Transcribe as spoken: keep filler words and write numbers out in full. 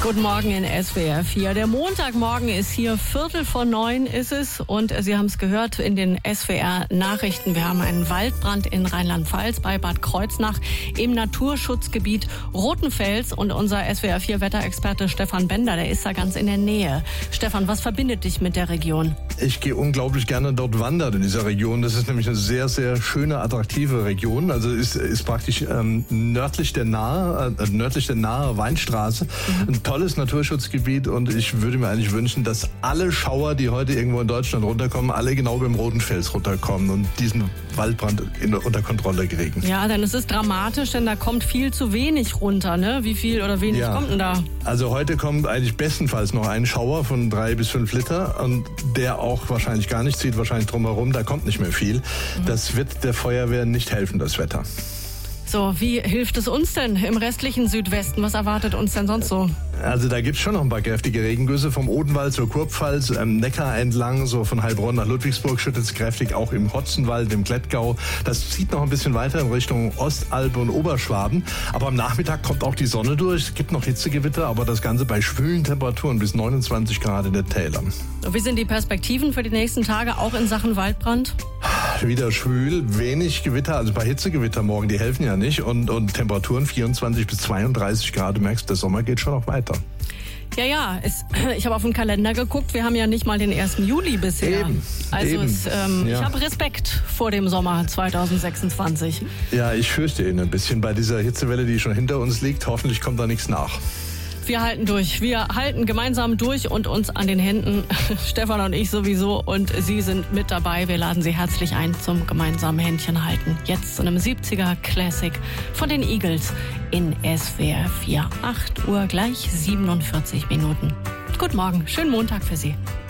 Guten Morgen in S W R vier. Der Montagmorgen ist hier, Viertel vor neun ist es. Und Sie haben es gehört in den S W R-Nachrichten. Wir haben einen Waldbrand in Rheinland-Pfalz bei Bad Kreuznach im Naturschutzgebiet Rothenfels. Und unser S W R vier Wetterexperte Stefan Bender, der ist da ganz in der Nähe. Stefan, was verbindet dich mit der Region? Ich gehe unglaublich gerne dort wandern in dieser Region. Das ist nämlich eine sehr, sehr schöne, attraktive Region. Also ist, ist praktisch ähm, nördlich der nahe, äh, nördlich der nahe Weinstraße. Mhm. Ein tolles Naturschutzgebiet, und ich würde mir eigentlich wünschen, dass alle Schauer, die heute irgendwo in Deutschland runterkommen, alle genau beim Rothenfels runterkommen und diesen Waldbrand in, unter Kontrolle kriegen. Ja, denn es ist dramatisch, denn da kommt viel zu wenig runter, ne? Wie viel oder wenig ja. kommt denn da? Also heute kommt eigentlich bestenfalls noch ein Schauer von drei bis fünf Liter, und der auch wahrscheinlich gar nicht zieht, wahrscheinlich drumherum, da kommt nicht mehr viel. Mhm. Das wird der Feuerwehr nicht helfen, das Wetter. So, wie hilft es uns denn im restlichen Südwesten? Was erwartet uns denn sonst so? Also da gibt's schon noch ein paar kräftige Regengüsse vom Odenwald zur Kurpfalz, ähm, Neckar entlang, so von Heilbronn nach Ludwigsburg schüttet es kräftig, auch im Hotzenwald, im Klettgau. Das zieht noch ein bisschen weiter in Richtung Ostalb und Oberschwaben. Aber am Nachmittag kommt auch die Sonne durch. Es gibt noch Hitzegewitter, aber das Ganze bei schwülen Temperaturen bis neunundzwanzig Grad in den Tälern. Wie sind die Perspektiven für die nächsten Tage, auch in Sachen Waldbrand? Wieder schwül, wenig Gewitter, also bei Hitzegewitter morgen, die helfen ja nicht. Und, und Temperaturen vierundzwanzig bis zweiunddreißig Grad. Du merkst, der Sommer geht schon noch weiter. Ja, ja, es, ich habe auf den Kalender geguckt, wir haben ja nicht mal den ersten Juli bisher. Eben, also eben. Es, ähm, Ja. ich habe Respekt vor dem Sommer zweitausendsechsundzwanzig. Ja, ich fürchte ihn ein bisschen bei dieser Hitzewelle, die schon hinter uns liegt. Hoffentlich kommt da nichts nach. Wir halten durch. Wir halten gemeinsam durch und uns an den Händen. Stefan und ich sowieso. Und Sie sind mit dabei. Wir laden Sie herzlich ein zum gemeinsamen Händchen halten. Jetzt zu einem siebziger Classic von den Eagles in S W R vier. acht Uhr gleich siebenundvierzig Minuten. Guten Morgen. Schönen Montag für Sie.